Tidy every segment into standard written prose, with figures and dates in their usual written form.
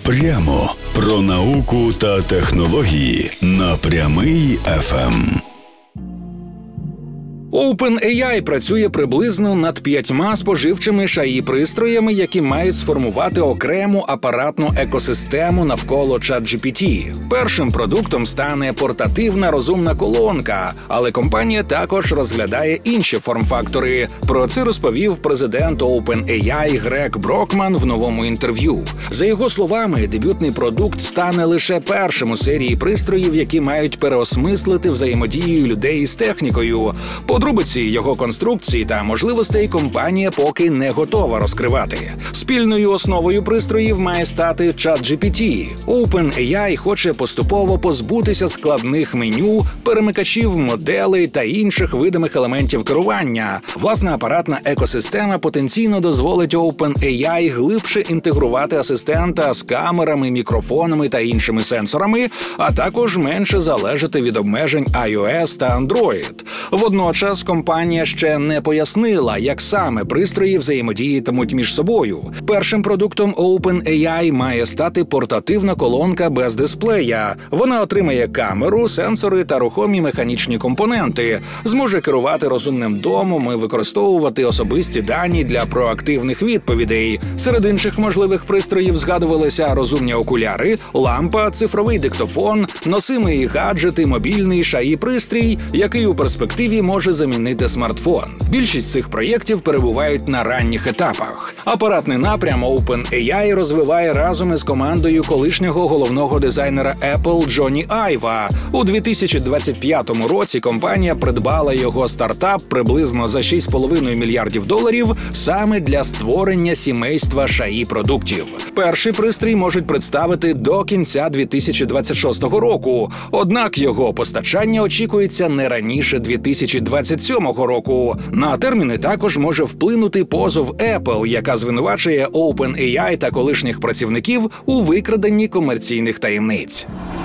Прямо про науку та технології на Прямий ФМ. OpenAI працює приблизно над 5 споживчими ШАІ-пристроями, які мають сформувати окрему апаратну екосистему навколо ChatGPT. Першим продуктом стане портативна розумна колонка, але компанія також розглядає інші форм-фактори. Про це розповів президент OpenAI Грег Брокман в новому інтерв'ю. За його словами, дебютний продукт стане лише першим у серії пристроїв, які мають переосмислити взаємодію людей з технікою. Подробиці його конструкції та можливостей компанія поки не готова розкривати. Спільною основою пристроїв має стати ChatGPT. OpenAI хоче поступово позбутися складних меню, перемикачів, моделей та інших видимих елементів керування. Власна апаратна екосистема потенційно дозволить OpenAI глибше інтегрувати асистента з камерами, мікрофонами та іншими сенсорами, а також менше залежати від обмежень iOS та Android. Водночас компанія ще не пояснила, як саме пристрої взаємодіятимуть між собою. Першим продуктом OpenAI має стати портативна колонка без дисплея. Вона отримає камеру, сенсори та рухомі механічні компоненти, зможе керувати розумним домом і використовувати особисті дані для проактивних відповідей. Серед інших можливих пристроїв згадувалися розумні окуляри, лампа, цифровий диктофон, носимий гаджет і мобільний ШАІ-пристрій, який у перспективі може замінити смартфон. Більшість цих проєктів перебувають на ранніх етапах. Апаратний напрям OpenAI розвиває разом із командою колишнього головного дизайнера Apple Джоні Айва. У 2025 році компанія придбала його стартап приблизно за $6,5 мільярдів саме для створення сімейства ШАІ-продуктів. Перший пристрій можуть представити до кінця 2026 року, однак його постачання очікується не раніше 2027 року. На терміни також може вплинути позов Apple, яка звинувачує OpenAI та колишніх працівників у викраденні комерційних таємниць.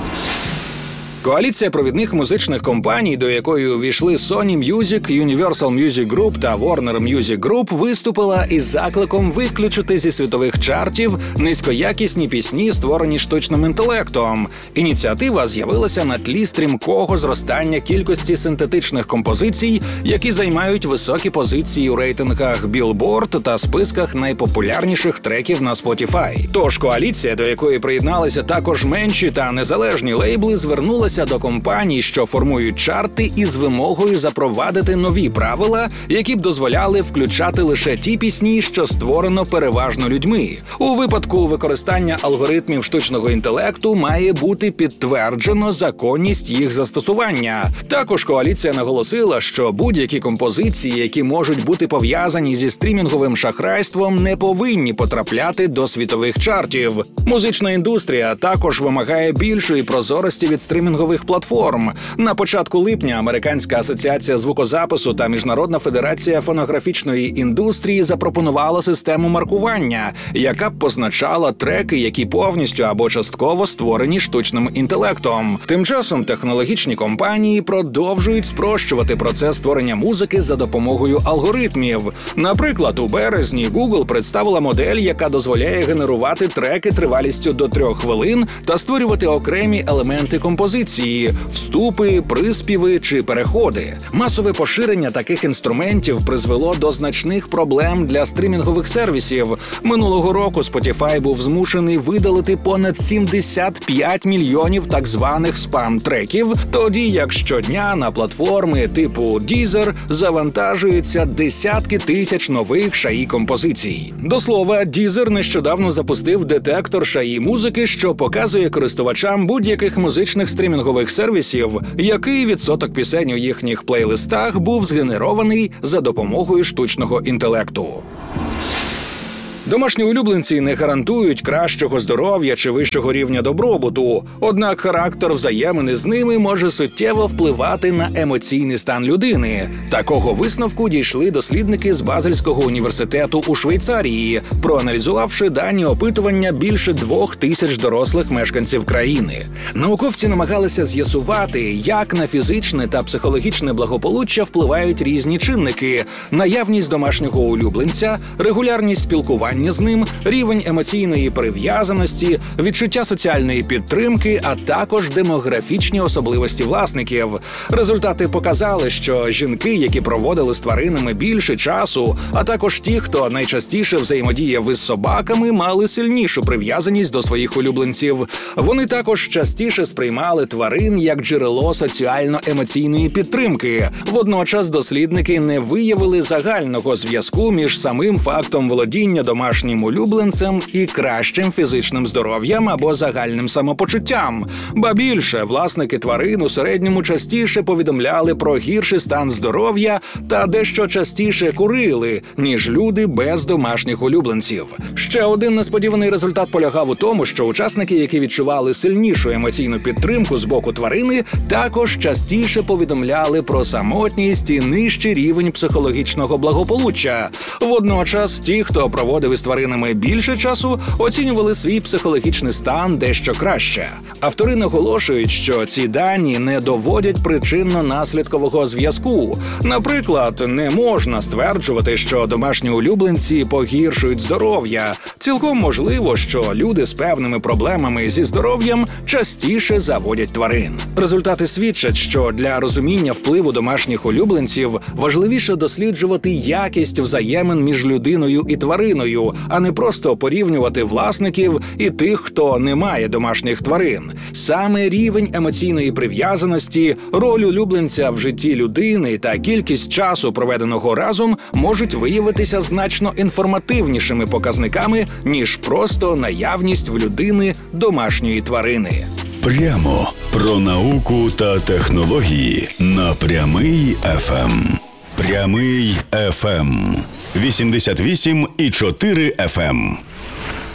Коаліція провідних музичних компаній, до якої увійшли Sony Music, Universal Music Group та Warner Music Group, виступила із закликом виключити зі світових чартів низькоякісні пісні, створені штучним інтелектом. Ініціатива з'явилася на тлі стрімкого зростання кількості синтетичних композицій, які займають високі позиції у рейтингах Billboard та списках найпопулярніших треків на Spotify. Тож коаліція, до якої приєдналися також менші та незалежні лейбли, звернулася до компаній, що формують чарти, із вимогою запровадити нові правила, які б дозволяли включати лише ті пісні, що створено переважно людьми. У випадку використання алгоритмів штучного інтелекту має бути підтверджено законність їх застосування. Також коаліція наголосила, що будь-які композиції, які можуть бути пов'язані зі стрімінговим шахрайством, не повинні потрапляти до світових чартів. Музична індустрія також вимагає більшої прозорості від стрімінгових платформ. На початку липня Американська асоціація звукозапису та Міжнародна федерація фонографічної індустрії запропонувала систему маркування, яка б позначала треки, які повністю або частково створені штучним інтелектом. Тим часом технологічні компанії продовжують спрощувати процес створення музики за допомогою алгоритмів. Наприклад, у березні Google представила модель, яка дозволяє генерувати треки тривалістю до 3 хвилин та створювати окремі елементи композиції, вступи, приспіви чи переходи. Масове поширення таких інструментів призвело до значних проблем для стрімінгових сервісів. Минулого року Spotify був змушений видалити понад 75 мільйонів так званих спам-треків, тоді як щодня на платформи типу Deezer завантажуються десятки тисяч нових ШАІ-композицій. До слова, Deezer нещодавно запустив детектор ШАІ-музики, що показує користувачам будь-яких музичних стрімінгових сервісів, який відсоток пісень у їхніх плейлистах був згенерований за допомогою штучного інтелекту. Домашні улюбленці не гарантують кращого здоров'я чи вищого рівня добробуту, однак характер взаємини з ними може суттєво впливати на емоційний стан людини. Такого висновку дійшли дослідники з Базельського університету у Швейцарії, проаналізувавши дані опитування більше 2000 дорослих мешканців країни. Науковці намагалися з'ясувати, як на фізичне та психологічне благополуччя впливають різні чинники – наявність домашнього улюбленця, регулярність спілкування спілкування з ним, рівень емоційної прив'язаності, відчуття соціальної підтримки, а також демографічні особливості власників. Результати показали, що жінки, які проводили з тваринами більше часу, а також ті, хто найчастіше взаємодіяв із собаками, мали сильнішу прив'язаність до своїх улюбленців. Вони також частіше сприймали тварин як джерело соціально-емоційної підтримки. Водночас дослідники не виявили загального зв'язку між самим фактом володіння домашнім улюбленцем і кращим фізичним здоров'ям або загальним самопочуттям. Ба більше, власники тварин у середньому частіше повідомляли про гірший стан здоров'я та дещо частіше курили, ніж люди без домашніх улюбленців. Ще один несподіваний результат полягав у тому, що учасники, які відчували сильнішу емоційну підтримку з боку тварини, також частіше повідомляли про самотність і нижчий рівень психологічного благополуччя. Водночас, ті, хто проводив із тваринами більше часу, оцінювали свій психологічний стан дещо краще. Автори наголошують, що ці дані не доводять причинно-наслідкового зв'язку. Наприклад, не можна стверджувати, що домашні улюбленці погіршують здоров'я. Цілком можливо, що люди з певними проблемами зі здоров'ям частіше заводять тварин. Результати свідчать, що для розуміння впливу домашніх улюбленців важливіше досліджувати якість взаємин між людиною і твариною, а не просто порівнювати власників і тих, хто не має домашніх тварин. Саме рівень емоційної прив'язаності, роль улюбленця в житті людини та кількість часу, проведеного разом, можуть виявитися значно інформативнішими показниками, ніж просто наявність в людини домашньої тварини. Прямо про науку та технології на Прямий ФМ. Прямий ФМ. 88,4 FM.